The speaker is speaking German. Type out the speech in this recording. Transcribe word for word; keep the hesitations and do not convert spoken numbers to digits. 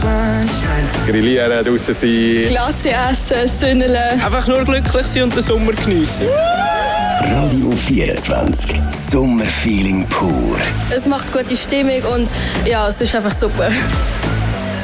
sunshine. Grillieren, draussen sein. Klasse essen, sünneln. Einfach nur glücklich sein und den Sommer geniessen. Radio vierundzwanzig. Sommerfeeling pur. Es macht gute Stimmung und ja, es ist einfach super.